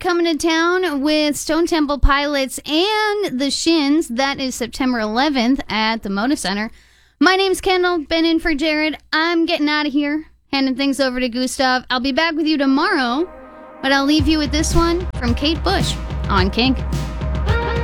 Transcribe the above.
coming to town with Stone Temple Pilots and the Shins. That is September 11th at the Moda Center. My name's Kendall, been in for Jared. I'm getting out of here, handing things over to Gustav. I'll be back with you tomorrow, but I'll leave you with this one from Kate Bush on Kink.